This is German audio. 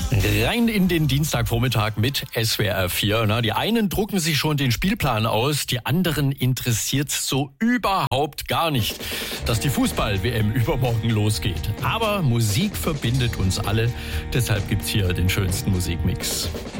Rein in den Dienstagvormittag mit SWR 4. Na, die einen drucken sich schon den Spielplan aus, die anderen interessiert so überhaupt gar nicht, dass die Fußball-WM übermorgen losgeht. Aber Musik verbindet uns alle, deshalb gibt's hier den schönsten Musikmix.